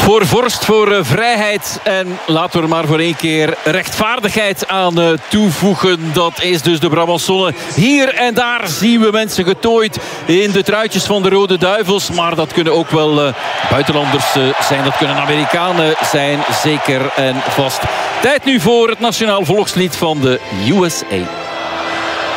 Voor vorst, voor vrijheid en laten we er maar voor één keer rechtvaardigheid aan toevoegen. Dat is dus de Brabançonne. Hier en daar zien we mensen getooid in de truitjes van de Rode Duivels. Maar dat kunnen ook wel buitenlanders zijn. Dat kunnen Amerikanen zijn, zeker en vast. Tijd nu voor het nationaal volkslied van de USA.